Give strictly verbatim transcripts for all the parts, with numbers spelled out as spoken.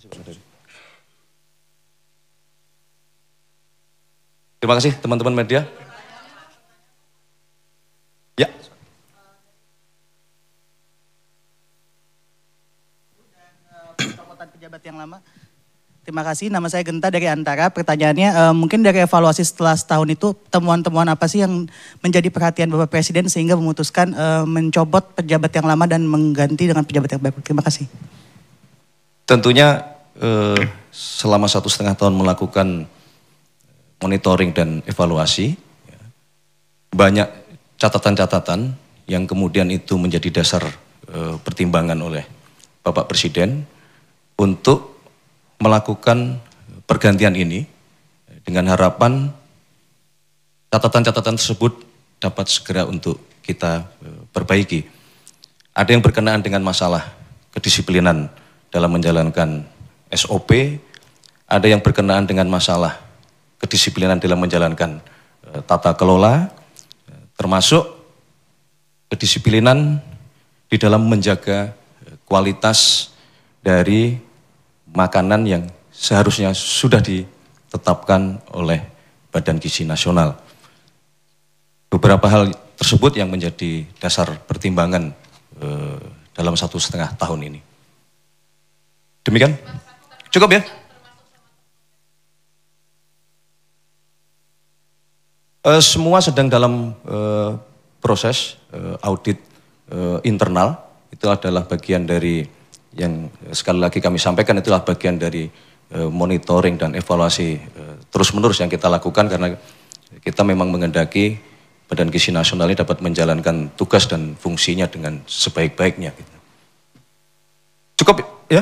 Terima kasih teman-teman media. Ya. Pejabat yang lama. Terima kasih, nama saya Genta dari Antara. Pertanyaannya, uh, mungkin dari evaluasi setelah setahun itu, temuan-temuan apa sih yang menjadi perhatian Bapak Presiden sehingga memutuskan uh, mencopot pejabat yang lama dan mengganti dengan pejabat yang baru? Terima kasih. Tentunya uh, selama satu setengah tahun melakukan monitoring dan evaluasi, banyak catatan-catatan yang kemudian itu menjadi dasar uh, pertimbangan oleh Bapak Presiden untuk melakukan pergantian ini dengan harapan catatan-catatan tersebut dapat segera untuk kita perbaiki. Ada yang berkenaan dengan masalah kedisiplinan dalam menjalankan S O P, ada yang berkenaan dengan masalah kedisiplinan dalam menjalankan tata kelola, termasuk kedisiplinan di dalam menjaga kualitas dari makanan yang seharusnya sudah ditetapkan oleh Badan Gizi Nasional. Beberapa hal tersebut yang menjadi dasar pertimbangan eh, dalam satu setengah tahun ini. Demikian? Cukup ya? Eh, semua sedang dalam eh, proses eh, audit eh, internal. Itu adalah bagian dari yang sekali lagi kami sampaikan, itulah bagian dari uh, monitoring dan evaluasi uh, terus-menerus yang kita lakukan karena kita memang menghendaki Badan Gizi Nasional ini dapat menjalankan tugas dan fungsinya dengan sebaik-baiknya. Cukup ya?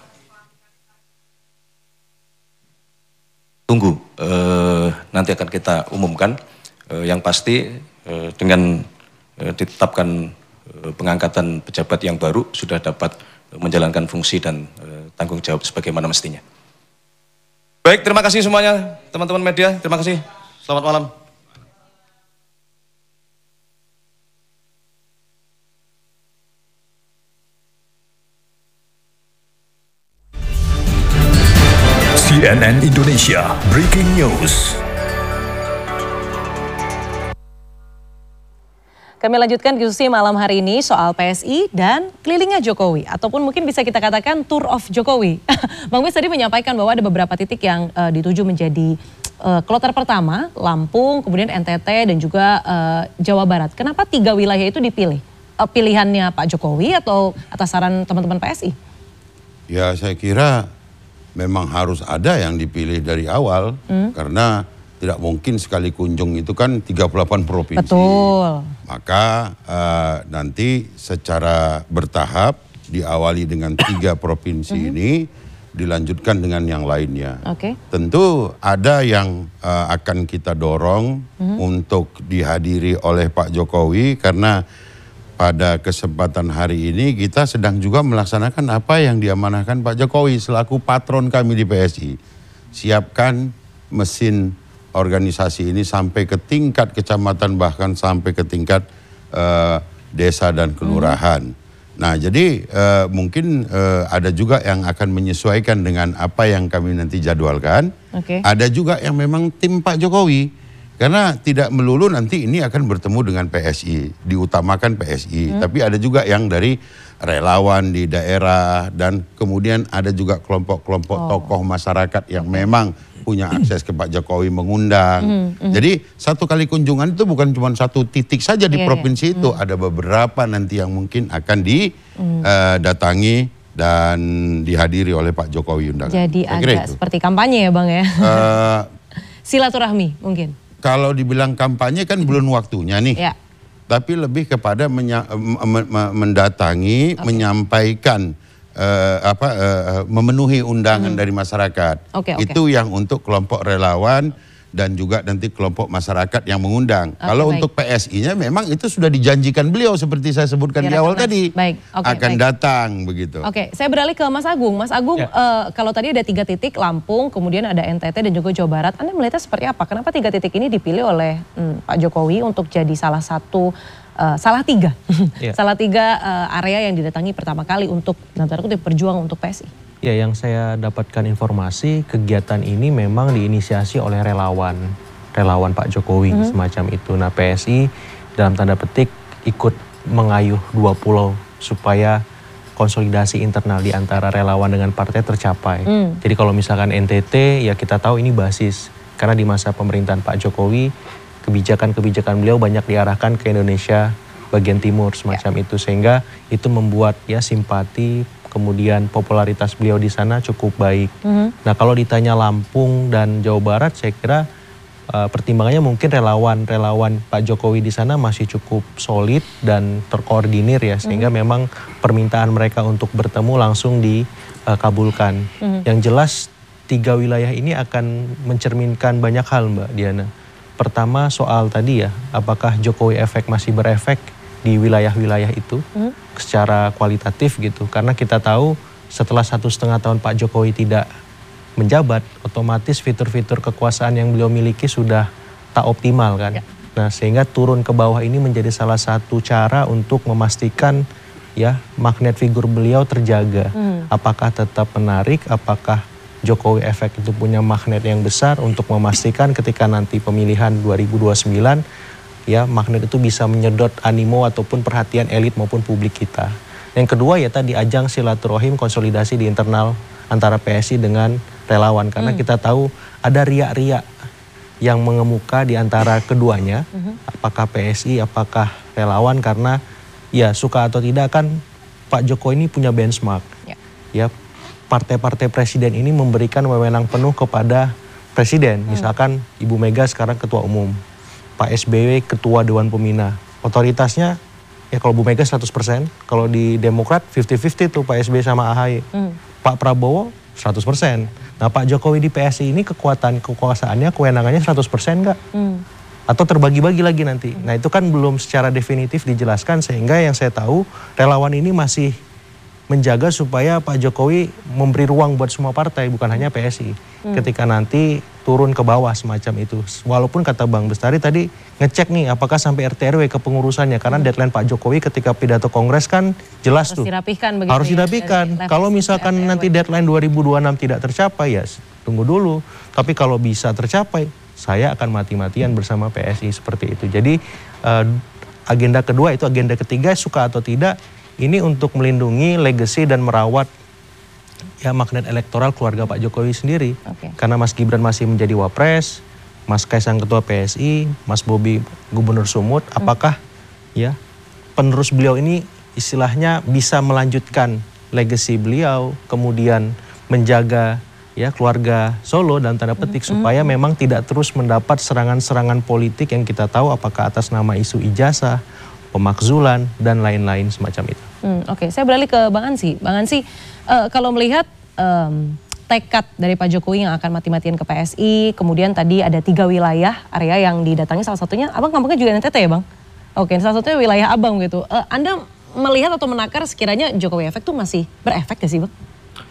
Tunggu, uh, nanti akan kita umumkan. Uh, yang pasti uh, dengan uh, ditetapkan uh, pengangkatan pejabat yang baru sudah dapat menjalankan fungsi dan e, tanggung jawab sebagaimana mestinya. Baik, terima kasih semuanya teman-teman media, terima kasih. Selamat malam. C N N Indonesia Breaking News. Kami lanjutkan diskusi malam hari ini soal P S I dan kelilingnya Jokowi. Ataupun mungkin bisa kita katakan tour of Jokowi. Bang Bes tadi menyampaikan bahwa ada beberapa titik yang uh, dituju menjadi uh, kloter pertama, Lampung, kemudian N T T dan juga uh, Jawa Barat. Kenapa tiga wilayah itu dipilih? Uh, pilihannya Pak Jokowi atau atas saran teman-teman P S I? Ya saya kira memang harus ada yang dipilih dari awal. Hmm. Karena tidak mungkin sekali kunjung itu kan tiga puluh delapan provinsi. Betul. Maka uh, nanti secara bertahap diawali dengan tiga provinsi mm-hmm. ini, dilanjutkan dengan yang lainnya. Okay. Tentu ada yang uh, akan kita dorong mm-hmm. untuk dihadiri oleh Pak Jokowi karena pada kesempatan hari ini kita sedang juga melaksanakan apa yang diamanahkan Pak Jokowi selaku patron kami di P S I. Siapkan mesin organisasi ini sampai ke tingkat kecamatan bahkan sampai ke tingkat uh, desa dan kelurahan. Hmm. Nah jadi uh, mungkin uh, ada juga yang akan menyesuaikan dengan apa yang kami nanti jadwalkan. Okay. Ada juga yang memang tim Pak Jokowi. Karena tidak melulu nanti ini akan bertemu dengan P S I, diutamakan P S I. Hmm. Tapi ada juga yang dari relawan di daerah dan kemudian ada juga kelompok-kelompok oh. tokoh masyarakat yang memang punya akses ke Pak Jokowi mengundang. Hmm, hmm. Jadi satu kali kunjungan itu bukan cuma satu titik saja di yeah, provinsi yeah. itu. Hmm. Ada beberapa nanti yang mungkin akan didatangi hmm. uh, dan dihadiri oleh Pak Jokowi undangan. Jadi agak seperti kampanye ya Bang ya? Uh, Silaturahmi mungkin? Kalau dibilang kampanye kan belum waktunya nih. Yeah. Tapi lebih kepada menya, mendatangi, okay. menyampaikan Uh, apa uh, memenuhi undangan hmm. dari masyarakat. Okay, okay. Itu yang untuk kelompok relawan dan juga nanti kelompok masyarakat yang mengundang. Okay, Kalau baik. Untuk P S I-nya memang itu sudah dijanjikan beliau seperti saya sebutkan Biar di awal tadi. Baik. Okay, akan baik. datang begitu. Oke, okay. Saya beralih ke Mas Agung. Mas Agung, ya. uh, kalau tadi ada tiga titik Lampung, kemudian ada N T T dan juga Jawa Barat. Anda melihatnya seperti apa? Kenapa tiga titik ini dipilih oleh hmm, Pak Jokowi untuk jadi salah satu Uh, salah tiga, yeah. salah tiga uh, area yang didatangi pertama kali untuk dalam tanda kutip berjuang untuk P S I. Ya, yang saya dapatkan informasi kegiatan ini memang diinisiasi oleh relawan, relawan Pak Jokowi mm-hmm. semacam itu. Nah, P S I dalam tanda petik ikut mengayuh dua pulau supaya konsolidasi internal di antara relawan dengan partai tercapai. Mm. Jadi kalau misalkan N T T ya kita tahu ini basis karena di masa pemerintahan Pak Jokowi kebijakan-kebijakan beliau banyak diarahkan ke Indonesia bagian timur semacam yeah. itu sehingga itu membuat ya simpati kemudian popularitas beliau di sana cukup baik. Mm-hmm. Nah kalau ditanya Lampung dan Jawa Barat saya kira uh, pertimbangannya mungkin relawan-relawan Pak Jokowi di sana masih cukup solid dan terkoordinir ya sehingga mm-hmm. memang permintaan mereka untuk bertemu langsung dikabulkan. Mm-hmm. Yang jelas tiga wilayah ini akan mencerminkan banyak hal Mbak Diana. Pertama soal tadi ya apakah Jokowi efek masih berefek di wilayah-wilayah itu hmm. secara kualitatif gitu. Karena kita tahu setelah satu setengah tahun Pak Jokowi tidak menjabat, otomatis fitur-fitur kekuasaan yang beliau miliki sudah tak optimal kan. Ya. Nah sehingga turun ke bawah ini menjadi salah satu cara untuk memastikan ya magnet figur beliau terjaga. Hmm. Apakah tetap menarik, apakah Jokowi efek itu punya magnet yang besar untuk memastikan ketika nanti pemilihan dua ribu dua puluh sembilan ya magnet itu bisa menyedot animo ataupun perhatian elit maupun publik kita. Yang kedua ya tadi ajang silaturahim konsolidasi di internal antara P S I dengan relawan karena hmm. kita tahu ada riak-riak yang mengemuka di antara keduanya, hmm. apakah P S I, apakah relawan karena ya suka atau tidak kan Pak Jokowi ini punya benchmark. Ya, ya partai-partai presiden ini memberikan wewenang penuh kepada presiden, hmm. misalkan Ibu Mega sekarang ketua umum. Pak S B Y ketua Dewan Pembina. Otoritasnya ya kalau Bu Mega seratus persen, kalau di Demokrat lima puluh lima puluh tuh Pak S B Y sama A H Y. Hmm. Pak Prabowo seratus persen. Nah Pak Jokowi di P S I ini kekuatan kekuasaannya, kewenangannya seratus persen enggak? Hmm. Atau terbagi-bagi lagi nanti. Hmm. Nah itu kan belum secara definitif dijelaskan sehingga yang saya tahu relawan ini masih menjaga supaya Pak Jokowi memberi ruang buat semua partai, bukan hanya P S I. Hmm. Ketika nanti turun ke bawah semacam itu. Walaupun kata Bang Bestari tadi ngecek nih apakah sampai R T R W ke pengurusannya. Karena hmm. deadline Pak Jokowi ketika pidato kongres kan jelas harus tuh. Dirapihkan begitu harus ya, dirapihkan. Kalau misalkan R T R W. Nanti deadline dua ribu dua puluh enam tidak tercapai ya tunggu dulu. Tapi kalau bisa tercapai saya akan mati-matian bersama P S I seperti itu. Jadi uh, agenda kedua itu agenda ketiga suka atau tidak. Ini untuk melindungi legacy dan merawat ya magnet elektoral keluarga Pak Jokowi sendiri. Okay. Karena Mas Gibran masih menjadi wapres, Mas Kaisang ketua P S I, Mas Bobi gubernur Sumut, hmm. apakah ya penerus beliau ini istilahnya bisa melanjutkan legacy beliau, kemudian menjaga ya keluarga Solo dan tanda petik hmm. supaya hmm. memang tidak terus mendapat serangan-serangan politik yang kita tahu apakah atas nama isu ijazah, pemakzulan dan lain-lain semacam itu. Hmm, Oke, okay. Saya beralih ke Bang Ansy. Bang Ansy, uh, kalau melihat um, tekad dari Pak Jokowi yang akan mati-matian ke P S I, kemudian tadi ada tiga wilayah area yang didatangi, salah satunya, Abang kampungnya juga N T T ya Bang? Oke, okay, salah satunya wilayah Abang gitu. Uh, Anda melihat atau menakar sekiranya Jokowi efek itu masih berefek gak sih Bang?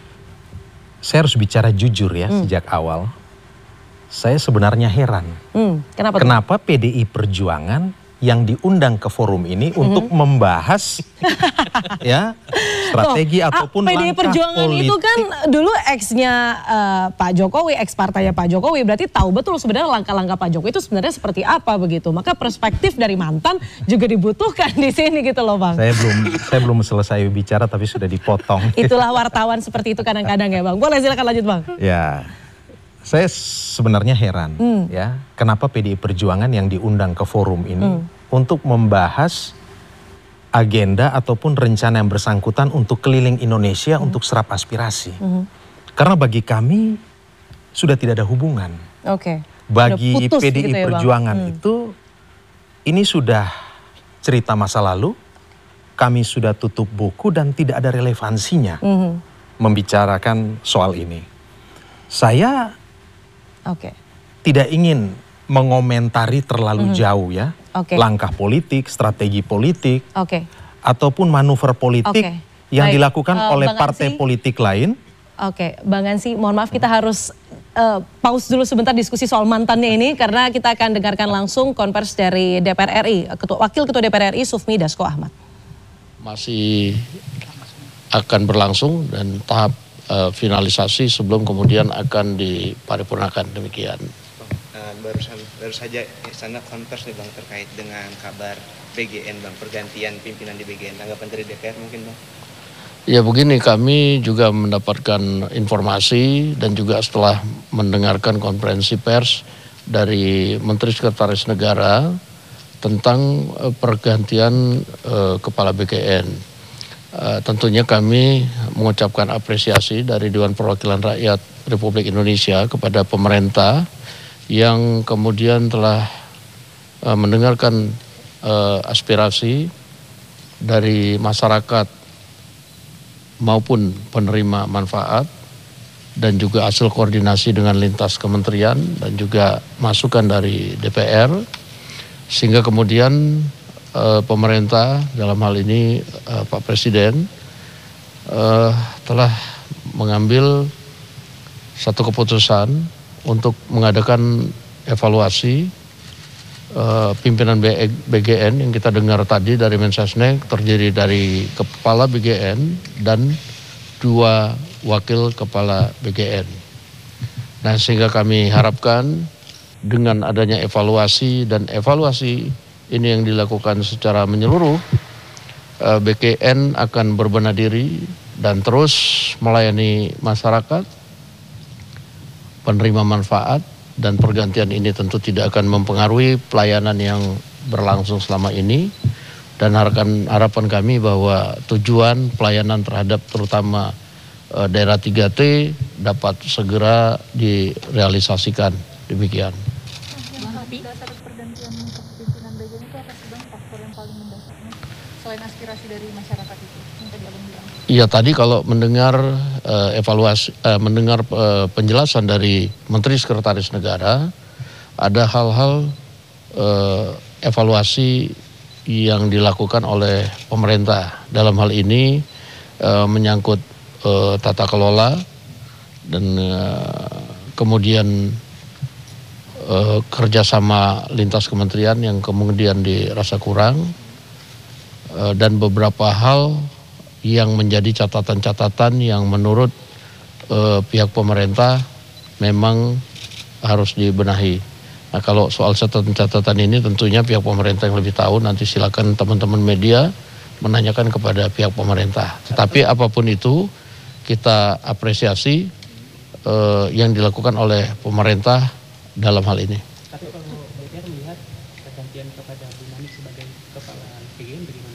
Saya harus bicara jujur ya hmm. sejak awal. Saya sebenarnya heran. Hmm, kenapa? Kenapa P D I Perjuangan yang diundang ke forum ini mm-hmm. untuk membahas ya strategi oh, ataupun P D I langkah Perjuangan politik. Itu kan dulu ex-nya uh, Pak Jokowi, ex partainya Pak Jokowi, berarti tahu betul sebenarnya langkah-langkah Pak Jokowi itu sebenarnya seperti apa begitu. Maka perspektif dari mantan juga dibutuhkan di sini gitu loh Bang. Saya belum saya belum selesai bicara tapi sudah dipotong. Itulah wartawan seperti itu kadang-kadang ya Bang. Boleh silakan lanjut Bang. Ya. Saya sebenarnya heran hmm. ya, kenapa P D I Perjuangan yang diundang ke forum ini hmm. untuk membahas agenda ataupun rencana yang bersangkutan untuk keliling Indonesia hmm. untuk serap aspirasi. Hmm. Karena bagi kami sudah tidak ada hubungan. Oke. Okay. Bagi P D I gitu ya, Perjuangan hmm. itu ini sudah cerita masa lalu, kami sudah tutup buku dan tidak ada relevansinya hmm. membicarakan soal ini. Saya Oke. Okay. tidak ingin mengomentari terlalu mm-hmm. jauh ya okay. langkah politik, strategi politik, okay. ataupun manuver politik okay. yang Baik. dilakukan uh, oleh Bang partai Ansy, politik lain. Oke, okay. Bang Ansy, mohon maaf kita harus uh, pause dulu sebentar diskusi soal mantannya ini karena kita akan dengarkan langsung konvers dari D P R R I, Ketua, Wakil Ketua D P R R I Sufmi Dasko Ahmad. Masih akan berlangsung dan tahap uh, finalisasi sebelum kemudian akan diparipurnakan. Demikian. Uh, barusan baru saja istana konversi nih Bang terkait dengan kabar B G N Bang, pergantian pimpinan di B G N, tanggapan dari D P R mungkin Bang? Ya begini, kami juga mendapatkan informasi dan juga setelah mendengarkan konferensi pers dari Menteri Sekretaris Negara tentang uh, pergantian uh, kepala B G N. Uh, tentunya kami mengucapkan apresiasi dari Dewan Perwakilan Rakyat Republik Indonesia kepada pemerintah yang kemudian telah uh, mendengarkan uh, aspirasi dari masyarakat maupun penerima manfaat dan juga hasil koordinasi dengan lintas kementerian dan juga masukan dari D P R, sehingga kemudian uh, pemerintah dalam hal ini uh, Pak Presiden uh, telah mengambil satu keputusan untuk mengadakan evaluasi uh, pimpinan B G N yang kita dengar tadi dari Mensesnek, terdiri dari kepala B G N dan dua wakil kepala B G N. Nah, sehingga kami harapkan dengan adanya evaluasi dan evaluasi ini yang dilakukan secara menyeluruh, B G N akan berbenah diri dan terus melayani masyarakat, penerima manfaat, dan pergantian ini tentu tidak akan mempengaruhi pelayanan yang berlangsung selama ini. Dan harapan, harapan kami bahwa tujuan pelayanan terhadap terutama uh, daerah tiga T dapat segera direalisasikan. Demikian. Dasar pergantian pimpinan B G N itu apa sih Bang, faktor yang paling mendasarnya selain aspirasi dari masyarakat itu yang tadi Abang bilang? Iya, tadi kalau mendengar uh, evaluasi, uh, mendengar uh, penjelasan dari Menteri Sekretaris Negara, ada hal-hal uh, evaluasi yang dilakukan oleh pemerintah. Dalam hal ini uh, menyangkut uh, tata kelola dan uh, kemudian uh, kerjasama lintas kementerian yang kemudian dirasa kurang, uh, dan beberapa hal yang menjadi catatan-catatan yang menurut uh, pihak pemerintah memang harus dibenahi. Nah, kalau soal catatan-catatan ini tentunya pihak pemerintah yang lebih tahu, nanti silakan teman-teman media menanyakan kepada pihak pemerintah. Tetapi apapun itu kita apresiasi uh, yang dilakukan oleh pemerintah dalam hal ini. Tapi kalau D P R melihat pergantian kepada Bu Nani sebagai kepala B G N bagaimana?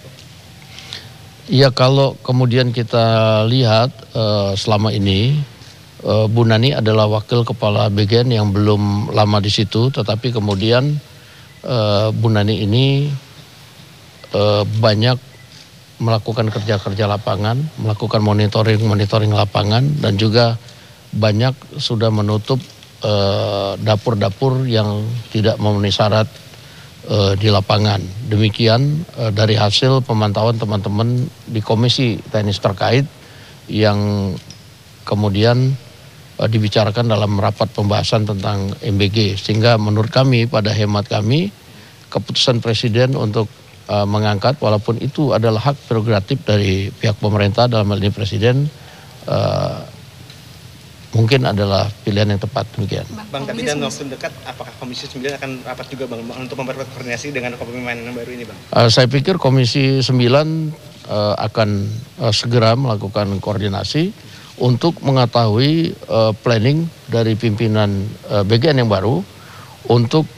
Ya, kalau kemudian kita lihat uh, selama ini uh, Bu Nani adalah wakil kepala B G N yang belum lama di situ, tetapi kemudian uh, Bu Nani ini uh, banyak melakukan kerja-kerja lapangan, melakukan monitoring-monitoring lapangan, dan juga banyak sudah menutup dapur-dapur uh, yang tidak memenuhi syarat uh, di lapangan. Demikian uh, dari hasil pemantauan teman-teman di komisi teknis terkait yang kemudian uh, dibicarakan dalam rapat pembahasan tentang M B G. Sehingga menurut kami, pada hemat kami, keputusan Presiden untuk uh, mengangkat, walaupun itu adalah hak prerogatif dari pihak pemerintah, dalam hal ini Presiden, uh, mungkin adalah pilihan yang tepat. Demikian. Bang, tapi dalam waktu dekat apakah Komisi sembilan akan rapat juga Bang untuk memperkuat koordinasi dengan kepemimpinan yang baru ini Bang? Uh, saya pikir Komisi sembilan uh, akan uh, segera melakukan koordinasi untuk mengetahui uh, planning dari pimpinan uh, B G N yang baru untuk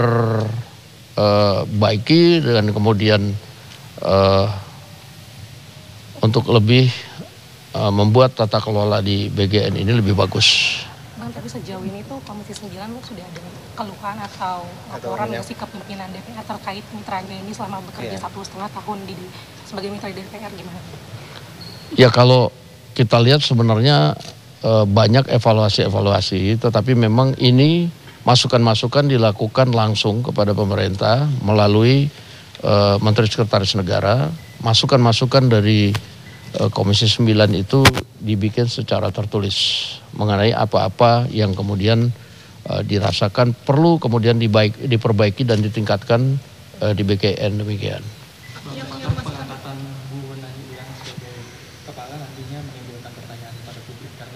memperbaiki uh, dan kemudian uh, untuk lebih Uh, membuat tata kelola di B G N ini lebih bagus. Bang, tapi sejauh ini tuh Komisi sembilan sudah ada keluhan atau laporan nggak sih ke pimpinan D P R terkait mitranya ini selama bekerja yeah. satu setengah tahun di, sebagai mitra D P R, gimana? Ya, kalau kita lihat sebenarnya uh, banyak evaluasi-evaluasi, tetapi memang ini masukan-masukan dilakukan langsung kepada pemerintah melalui uh, Menteri Sekretaris Negara. Masukan-masukan dari Komisi sembilan itu dibikin secara tertulis mengenai apa-apa yang kemudian uh, dirasakan perlu kemudian dibaik, diperbaiki dan ditingkatkan uh, di B G N. Demikian.